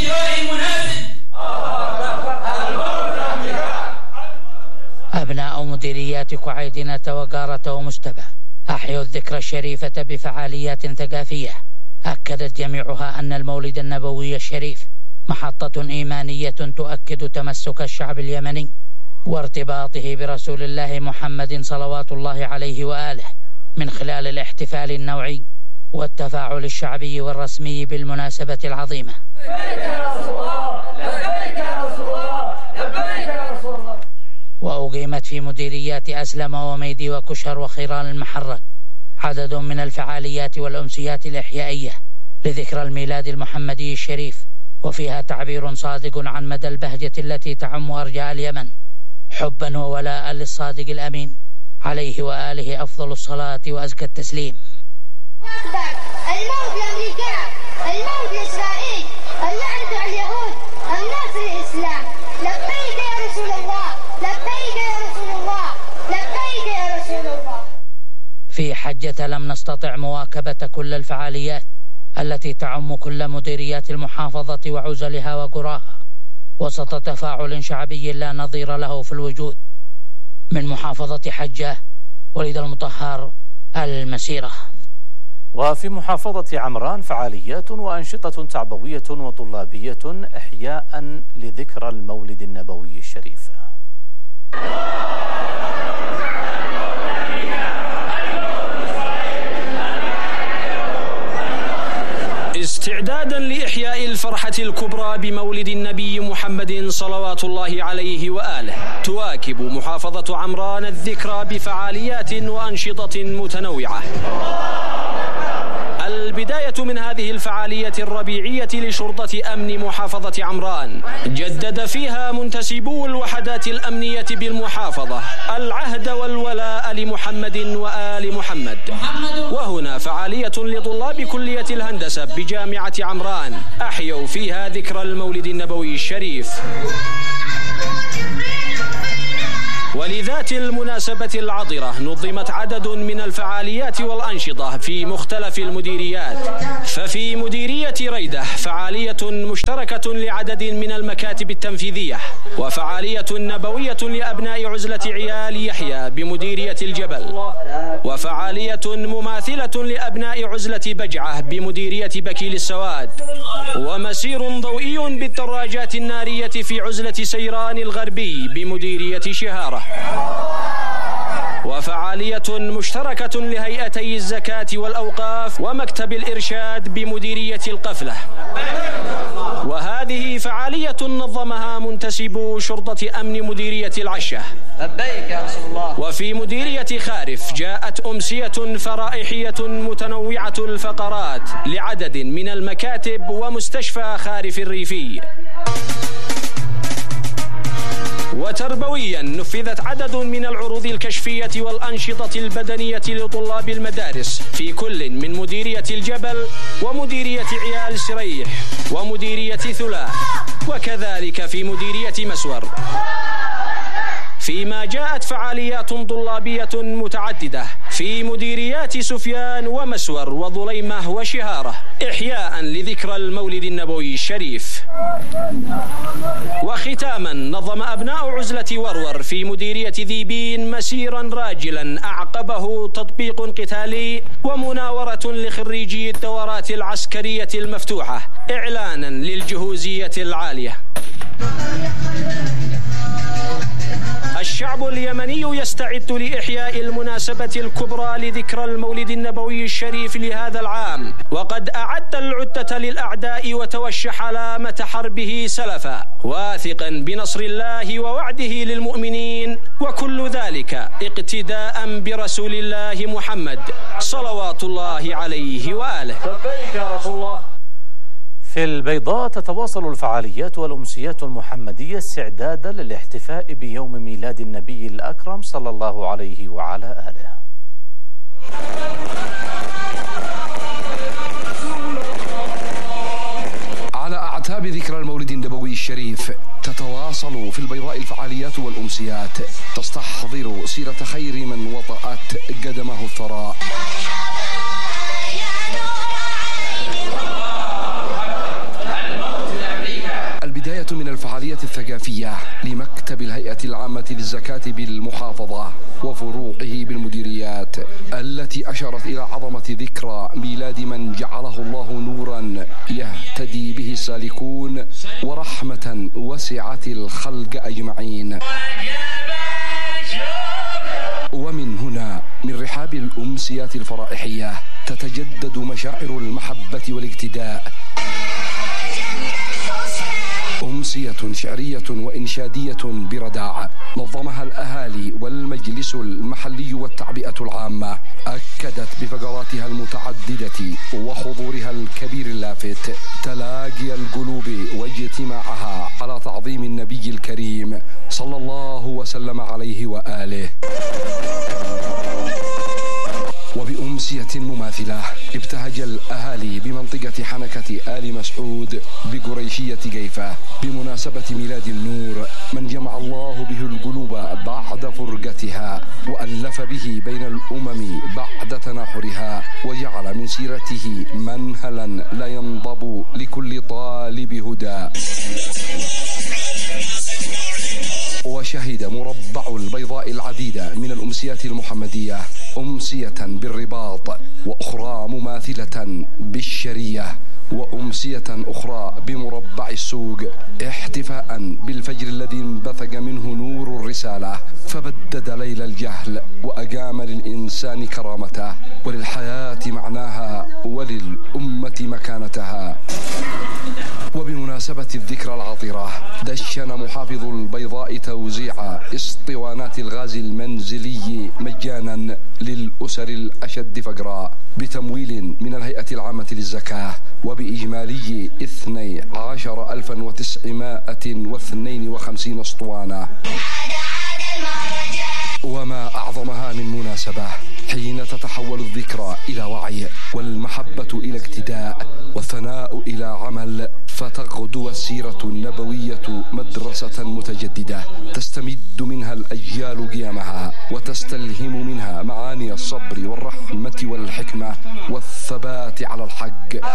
أبناء مديريات كعيدنة وقارة ومشتبه أحيوا الذكرى الشريفة بفعاليات ثقافية أكدت جميعها أن المولد النبوي الشريف محطة إيمانية تؤكد تمسك الشعب اليمني وارتباطه برسول الله محمد صلوات الله عليه وآله من خلال الاحتفال النوعي والتفاعل الشعبي والرسمي بالمناسبة العظيمة. لبيك يا رسول الله، لبيك يا رسول الله، لبيك يا رسول الله. وأقيمت في مديريات أسلم وميدي وكشر وخيران المحرق عدد من الفعاليات والأمسيات الإحيائية لذكرى الميلاد المحمدي الشريف، وفيها تعبير صادق عن مدى البهجة التي تعم أرجاء اليمن حبا وولاء للصادق الأمين عليه وآله أفضل الصلاة وأزكى التسليم. الموت لأمريكا، الموت لإسرائيل، اللعنة على اليهود، النصر للإسلام. لبيك يا رسول الله، لبيك يا رسول الله، لبيك يا رسول الله. في حجة لم نستطع مواكبة كل الفعاليات التي تعم كل مديريات المحافظة وعزلها وقراها وسط تفاعل شعبي لا نظير له في الوجود. من محافظة حجة وليد المطهر، المسيرة. وفي محافظة عمران فعاليات وأنشطة تعبوية وطلابية إحياء لذكرى المولد النبوي الشريف. استعدادا لإحياء الفرحة الكبرى بمولد النبي محمد صلوات الله عليه وآله، تواكب محافظة عمران الذكرى بفعاليات وأنشطة متنوعة. البداية من هذه الفعالية الربيعية لشرطة أمن محافظة عمران، جدد فيها منتسبو الوحدات الأمنية بالمحافظة العهد والولاء لمحمد وآل محمد. وهنا فعالية لطلاب كلية الهندسة بجامعة عمران أحيوا فيها ذكرى المولد النبوي الشريف. ولذات المناسبة العطرة نظمت عدد من الفعاليات والأنشطة في مختلف المديريات. ففي مديرية ريدة فعالية مشتركة لعدد من المكاتب التنفيذية، وفعالية نبوية لأبناء عزلة عيال يحيى بمديرية الجبل، وفعالية مماثلة لأبناء عزلة بجعة بمديرية بكيل السواد، ومسير ضوئي بالدراجات النارية في عزلة سيران الغربي بمديرية شهارة، وفعالية مشتركة لهيئتي الزكاة والأوقاف ومكتب الإرشاد بمديرية القفلة. وهذه فعالية نظمها منتسبو شرطة أمن مديرية العشة. لبيك يا رسول الله. وفي مديرية خارف جاءت أمسية فرائحية متنوعة الفقرات لعدد من المكاتب ومستشفى خارف الريفي. وتربويا نفذت عدد من العروض الكشفية والأنشطة البدنية لطلاب المدارس في كل من مديرية الجبل ومديرية عيال سريح ومديرية ثلاث، وكذلك في مديرية مسور. فيما جاءت فعاليات طلابية متعددة في مديريات سفيان ومسور وظليمة وشهارة إحياء لذكرى المولد النبوي الشريف. وختاما نظم أبناء عزلة ورور في مديرية ذيبين مسيرا راجلا أعقبه تطبيق قتالي ومناورة لخريجي الدورات العسكرية المفتوحة إعلانا للجهوزية العالية. الشعب اليمني يستعد لإحياء المناسبة الكبرى لذكرى المولد النبوي الشريف لهذا العام، وقد أعد العدة للأعداء وتوشح علامة حربه سلفا، واثقا بنصر الله ووعده للمؤمنين، وكل ذلك اقتداء برسول الله محمد صلوات الله عليه وآله. لبيك يا رسول الله. في البيضاء تتواصل الفعاليات والأمسيات المحمدية استعدادا للاحتفاء بيوم ميلاد النبي الأكرم صلى الله عليه وعلى آله. على أعتاب ذكرى المولد النبوي الشريف تتواصل في البيضاء الفعاليات والأمسيات تستحضر سيرة خير من وطأت قدمه الثراء. واحدة من الفعاليات الثقافية لمكتب الهيئة العامة للزكاة بالمحافظة وفروعه بالمديريات، التي أشارت إلى عظمة ذكرى ميلاد من جعله الله نورا يهتدي به السالكون ورحمة وسعت الخلق أجمعين. ومن هنا من رحاب الأمسيات الفرائحية تتجدد مشاعر المحبة والاقتداء. أمسية شعرية وإنشادية برداع نظمها الأهالي والمجلس المحلي والتعبئة العامة، أكدت بفقراتها المتعددة وحضورها الكبير اللافت تلاقي القلوب واجتماعها على تعظيم النبي الكريم صلى الله وسلم عليه وآله. وبأمسية مماثلة ابتهج الأهالي بمنطقة حنكة آل مسعود بقريشية جيفة بمناسبة ميلاد النور من جمع الله به القلوب بعد فرقتها وألف به بين الأمم بعد تناحرها وجعل من سيرته منهلا لا ينضب لكل طالب هدى. وشهد مربع البيضاء العديد من الأمسيات المحمدية أمسية بالرباط، وأخرى مماثلة بالشرية، وأمسية أخرى بمربع السوق، احتفاء بالفجر الذي انبثق منه نور الرسالة فبدد ليل الجهل وأقام للإنسان كرامته وللحياة معناها وللأمة مكانتها. وبمناسبة الذكرى العطرة دشن محافظ البيضاء توزيع اسطوانات الغاز المنزلي مجانا للأسر الأشد فقرا بتمويل من الهيئة العامة للزكاة وبإجمالي 12,952 اسطوانة. وما أعظمها من مناسبة حين تتحول الذكرى إلى وعي والمحبة إلى اقتداء والثناء إلى عمل، فتغدو السيرة النبوية مدرسة متجددة تستمد منها الأجيال قيامها وتستلهم منها معاني الصبر والرحمة والحكمة والثبات على الحق.